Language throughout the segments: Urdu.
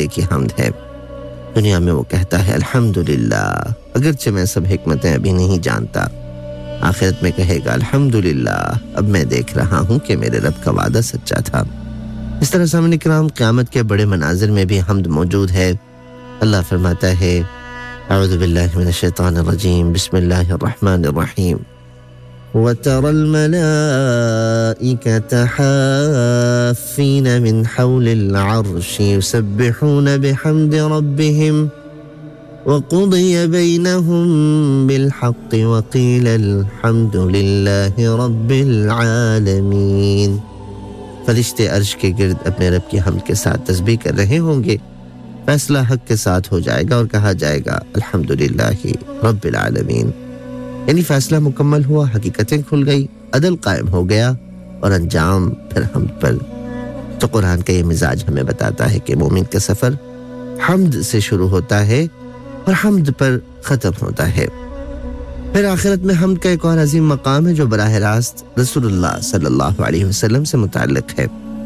بندے کی حمد ہے۔ دنیا میں وہ کہتا ہے الحمدللہ، اگرچہ میں سب حکمتیں ابھی نہیں جانتا، آخرت میں کہے گا الحمدللہ، اب میں دیکھ رہا ہوں کہ میرے رب کا وعدہ سچا تھا۔ اس طرح سامنے کرام قیامت کے بڑے مناظر میں بھی حمد موجود ہے۔ اللہ فرماتا ہے اعوذ باللہ من الشیطان الرجیم بسم اللہ الرحمن الرحیم وَتَرَى الْمَلَائِكَةَ حَافِّينَ مِنْ حَوْلِ الْعَرْشِ يُسَبِّحُونَ بِحَمْدِ رَبِّهِمْ وَقُضِيَ بَيْنَهُمْ بِالْحَقِّ وَقِيلَ الْحَمْدُ لِلَّهِ رَبِّ الْعَالَمِينَ۔ فرشتے عرش کے گرد اپنے رب کی حمد کے ساتھ تسبیح کر رہے ہوں گے، فیصلہ حق کے ساتھ ہو جائے گا اور کہا جائے گا الحمدللہ رب العالمین، یعنی فیصلہ مکمل ہوا، حقیقتیں کھل گئی، عدل قائم ہو گیا اور انجام پھر حمد پر۔ تو قرآن کا یہ مزاج ہمیں بتاتا ہے کہ مومن کا سفر حمد سے شروع ہوتا ہے اور حمد پر ختم ہوتا ہے۔ پھر آخرت میں حمد کا ایک اور عظیم مقام ہے جو براہ راست رسول اللہ صلی اللہ علیہ وسلم سے متعلق ہے،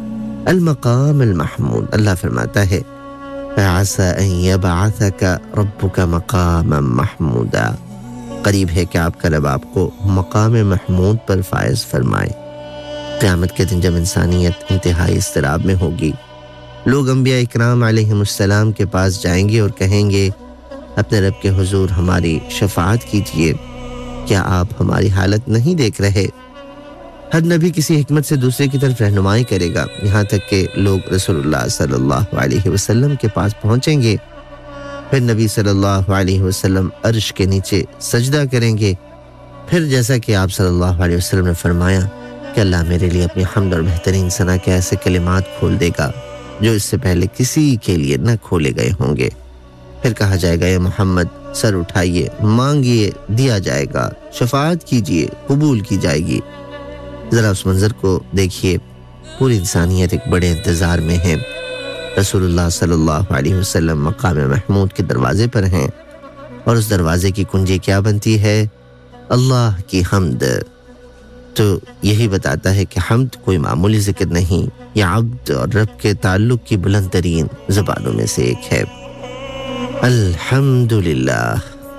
المقام المحمود۔ اللہ فرماتا ہے فَعَسَىٰ أَن يَبْعَثَكَ رَبُّكَ مَقَامًا مَحْمُودًا، قریب ہے کہ آپ کا رب آپ کو مقام محمود پر فائز فرمائے۔ قیامت کے دن جب انسانیت انتہائی اضطراب میں ہوگی، لوگ انبیاء اکرام علیہم السلام کے پاس جائیں گے اور کہیں گے اپنے رب کے حضور ہماری شفاعت کیجیے، کیا آپ ہماری حالت نہیں دیکھ رہے؟ ہر نبی کسی حکمت سے دوسرے کی طرف رہنمائی کرے گا، یہاں تک کہ لوگ رسول اللہ صلی اللہ علیہ وسلم کے پاس پہنچیں گے، پھر نبی صلی اللہ علیہ وسلم عرش کے نیچے سجدہ کریں گے، پھر جیسا کہ آپ صلی اللہ علیہ وسلم نے فرمایا کہ اللہ میرے لیے اپنی حمد اور بہترین ثنا کے ایسے کلمات کھول دے گا جو اس سے پہلے کسی کے لیے نہ کھولے گئے ہوں گے۔ پھر کہا جائے گا اے محمد سر اٹھائیے، مانگیے دیا جائے گا، شفاعت کیجیے قبول کی جائے گی۔ ذرا اس منظر کو دیکھیے، پوری انسانیت ایک بڑے انتظار میں ہے۔ رسول اللہ صلی اللہ علیہ وسلم مقام محمود کے دروازے پر ہیں اور اس دروازے کی کنجی کیا بنتی ہے؟ اللہ کی حمد۔ تو یہی بتاتا ہے کہ حمد کوئی معمولی ذکر نہیں، یہ عبد اور رب کے تعلق کی بلند ترین زبانوں میں سے ایک ہے۔ الحمدللہ،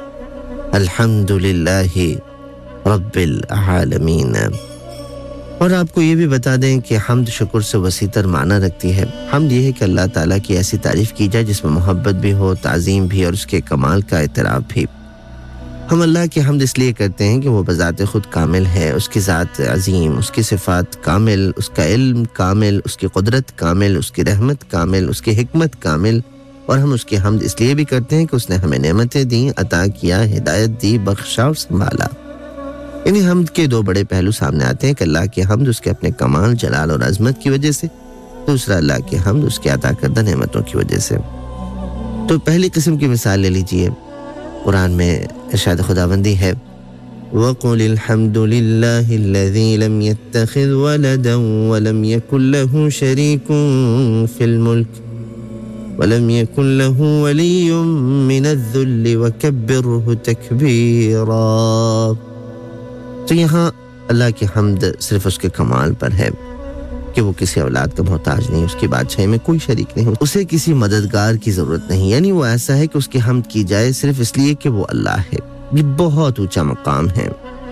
الحمدللہ رب العالمین۔ اور آپ کو یہ بھی بتا دیں کہ حمد شکر سے وسیع تر معنی رکھتی ہے۔ حمد یہ ہے کہ اللہ تعالیٰ کی ایسی تعریف کی جائے جس میں محبت بھی ہو، تعظیم بھی اور اس کے کمال کا اعتراف بھی۔ ہم اللہ کی حمد اس لیے کرتے ہیں کہ وہ بذات خود کامل ہے، اس کی ذات عظیم، اس کی صفات کامل، اس کا علم کامل، اس کی قدرت کامل، اس کی رحمت کامل، اس کی حکمت کامل، اور ہم اس کی حمد اس لیے بھی کرتے ہیں کہ اس نے ہمیں نعمتیں دیں، عطا کیا، ہدایت دی، بخشا اور سنبھالا۔ انہیں حمد کے دو بڑے پہلو سامنے آتے ہیں کہ اللہ کی حمد اس کے اپنے کمال، جلال اور عظمت کی وجہ سے، دوسرا اللہ کی حمد اس کے عطا کردہ نعمتوں کی وجہ سے۔ تو پہلی قسم کی مثال لے لیجئے، قرآن میں ارشاد خداوندی ہے وَقُلِ الْحَمْدُ لِلَّهِ الَّذِي لَمْ يَتَّخِذْ وَلَدًا وَلَمْ يَكُنْ لَهُ شَرِيكٌ فِي الْمُلْكِ وَلَمْ يَكُنْ لَهُ وَلِيٌّ مِّنَ الذُّلِّ وَكَبِّرْهُ تَكْبِيرًا۔ تو یہاں اللہ کی حمد صرف اس کے کمال پر ہے کہ وہ کسی اولاد کا محتاج نہیں، اس کی بادشاہی میں کوئی شریک نہیں، اسے کسی مددگار کی ضرورت نہیں، یعنی وہ ایسا ہے کہ اس کی حمد کی جائے صرف اس لیے کہ وہ اللہ ہے۔ یہ بہت اونچا مقام ہے۔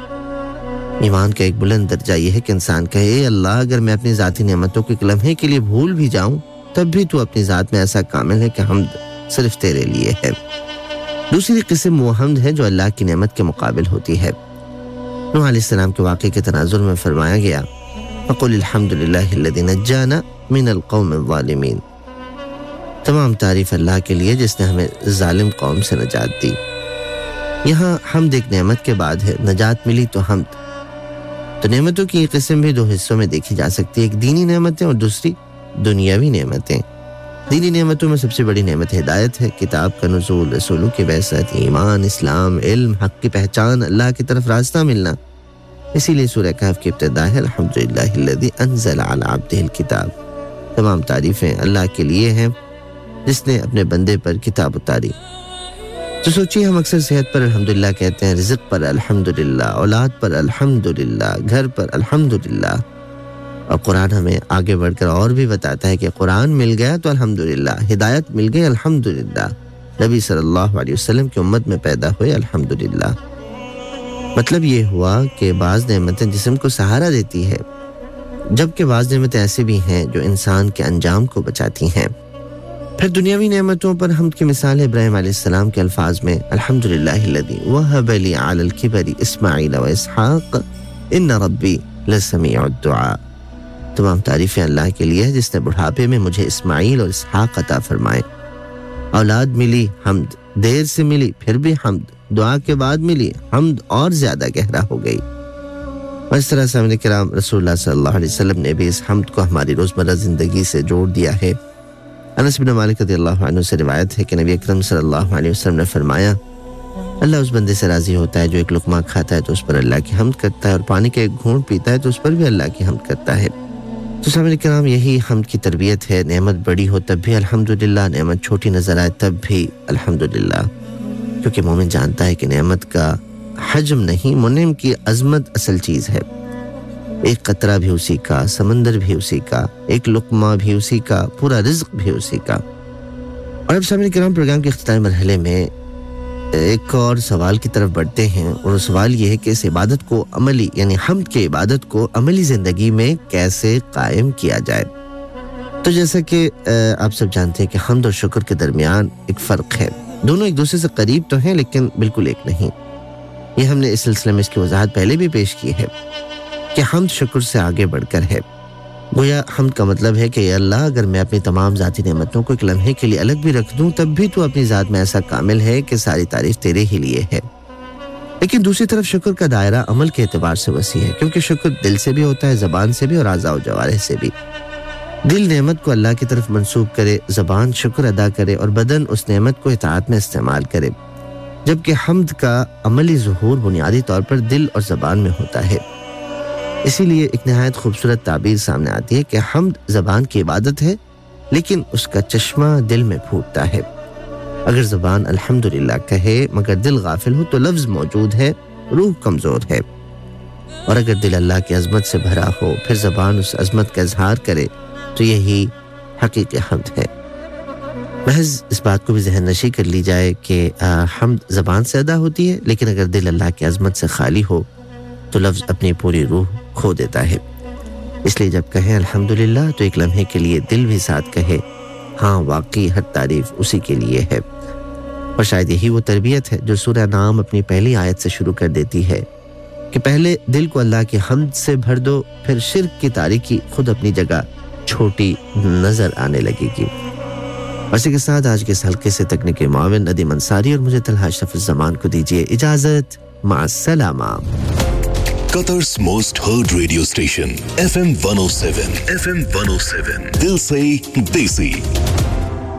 ایمان کا ایک بلند درجہ یہ ہے کہ انسان کہے اے اللہ اگر میں اپنی ذاتی نعمتوں کے ایک لمحے کے لیے بھول بھی جاؤں تب بھی تو اپنی ذات میں ایسا کامل ہے کہ حمد صرف تیرے لیے ہے۔ دوسری قسم وہ حمد ہے جو اللہ کی نعمت کے مقابل ہوتی ہے۔ نوح علیہ السلام کے واقعے کے تناظر میں فرمایا گیا فَقُلِ الْحَمْدُ لِلَّهِ الَّذِي نَجَّانَا مِنَ الْقَوْمِ الظَّالِمِينَ۔ تمام تعریف اللہ کے لیے جس نے ہمیں ظالم قوم سے نجات دی۔ یہاں حمد ایک نعمت کے بعد ہے، نجات ملی تو حمد۔ تو نعمتوں کی یہ قسم بھی دو حصوں میں دیکھی جا سکتی ہے، ایک دینی نعمتیں اور دوسری دنیاوی نعمتیں۔ دینی نعمتوں میں سب سے بڑی نعمت ہدایت ہے، کتاب کا نزول، رسولوں کی بعثت، ایمان، اسلام، علم، حق کی پہچان، اللہ کی طرف راستہ ملنا۔ اسی لیے سورہ کہف کی ابتدا ہے الحمدللہ الذی انزل علی عبدہ الکتاب۔ تمام تعریفیں اللہ کے لیے ہیں جس نے اپنے بندے پر کتاب اتاری۔ تو سوچیے ہم اکثر صحت پر الحمدللہ کہتے ہیں، رزق پر الحمدللہ، اولاد پر الحمدللہ، گھر پر الحمدللہ، اور قرآن ہمیں آگے بڑھ کر اور بھی بتاتا ہے کہ قرآن مل گیا تو الحمدللہ، ہدایت مل گئی الحمدللہ، نبی صلی اللہ علیہ وسلم کی امت میں پیدا ہوئے الحمدللہ۔ مطلب یہ ہوا کہ بعض نعمتیں جسم کو سہارا دیتی ہے، جبکہ بعض نعمتیں ایسے بھی ہیں جو انسان کے انجام کو بچاتی ہیں۔ پھر دنیاوی نعمتوں پر حمد کی مثال ہے ابراہیم علیہ السلام کے الفاظ میں الحمدللہ الذی وہب لی علی الکبر اسماعیل و اسحاق ان ربی لسمیع الدعاء۔ تمام تعریفیں اللہ کے لیے ہے جس نے بڑھاپے میں مجھے اسماعیل اور اسحاق عطا فرمائے۔ اولاد ملی، حمد، دیر سے ملی پھر بھی حمد، دعا کے بعد ملی، حمد اور زیادہ گہرا ہو گئی۔ اور اس طرح سامعین کرام رسول اللہ صلی اللہ علیہ وسلم نے بھی اس حمد کو ہماری روزمرہ زندگی سے جوڑ دیا ہے۔ انس بن مالک رضی اللہ عنہ سے روایت ہے کہ نبی اکرم صلی اللہ علیہ وسلم نے فرمایا، اللہ اس بندے سے راضی ہوتا ہے جو ایک لقمہ کھاتا ہے تو اس پر اللہ کی حمد کرتا ہے، اور پانی کا ایک گھونٹ پیتا ہے تو اس پر بھی اللہ کی حمد کرتا ہے۔ تو سامعین کرام یہی حمد کی تربیت ہے، نعمت بڑی ہو تب بھی الحمدللہ، نعمت چھوٹی نظر آئے تب بھی الحمدللہ، کیونکہ مومن جانتا ہے کہ نعمت کا حجم نہیں، منعم کی عظمت اصل چیز ہے۔ ایک قطرہ بھی اسی کا، سمندر بھی اسی کا، ایک لقمہ بھی اسی کا، پورا رزق بھی اسی کا۔ اور اب سامعین کرام پروگرام کے اختتامی مرحلے میں ایک اور سوال کی طرف بڑھتے ہیں، اور سوال یہ ہے کہ اس عبادت کو عملی یعنی حمد کی عبادت کو عملی زندگی میں کیسے قائم کیا جائے۔ تو جیسا کہ آپ سب جانتے ہیں کہ حمد اور شکر کے درمیان ایک فرق ہے، دونوں ایک دوسرے سے قریب تو ہیں لیکن بالکل ایک نہیں۔ یہ ہم نے اس سلسلے میں اس کی وضاحت پہلے بھی پیش کی ہے کہ حمد شکر سے آگے بڑھ کر ہے۔ گویا حمد کا مطلب ہے کہ اے اللہ، اگر میں اپنی تمام ذاتی نعمتوں کو ایک لمحے کے لیے الگ بھی رکھ دوں تب بھی تو اپنی ذات میں ایسا کامل ہے کہ ساری تعریف تیرے ہی لیے ہے۔ لیکن دوسری طرف شکر کا دائرہ عمل کے اعتبار سے وسیع ہے، کیونکہ شکر دل سے بھی ہوتا ہے، زبان سے بھی اور اعضاء و جوارح سے بھی۔ دل نعمت کو اللہ کی طرف منسوب کرے، زبان شکر ادا کرے اور بدن اس نعمت کو اطاعت میں استعمال کرے، جبکہ حمد کا عملی ظہور بنیادی طور پر دل اور زبان میں ہوتا ہے۔ اسی لیے ایک نہایت خوبصورت تعبیر سامنے آتی ہے کہ حمد زبان کی عبادت ہے لیکن اس کا چشمہ دل میں پھوٹتا ہے۔ اگر زبان الحمدللہ کہے مگر دل غافل ہو تو لفظ موجود ہے، روح کمزور ہے، اور اگر دل اللہ کی عظمت سے بھرا ہو پھر زبان اس عظمت کا اظہار کرے تو یہی حقیقی حمد ہے۔ محض اس بات کو بھی ذہن نشی کر لی جائے کہ حمد زبان سے ادا ہوتی ہے، لیکن اگر دل اللہ کی عظمت سے خالی ہو تو لفظ اپنی پوری روح کھو دیتا ہے۔ اس لیے جب کہیں الحمدللہ تو ایک لمحے کے لیے دل بھی ساتھ کہے ہاں واقعی ہر تعریف اسی کے لیے ہے۔ اور شاید یہی وہ تربیت ہے جو سورہ نام اپنی پہلی آیت سے شروع کر دیتی ہے کہ پہلے دل کو اللہ کی حمد سے بھر دو، پھر شرک کی تاریکی خود اپنی جگہ چھوٹی نظر آنے لگے گی۔ اسی کے ساتھ آج کے اس حلقے سے تکنیکی معاون ندیم انصاری اور مجھے طلحہ اشرف الزمان کو دیجیے اجازت، مع السلامہ۔ Qatar's most heard radio station, FM 107. FM 107. Dil se Desi.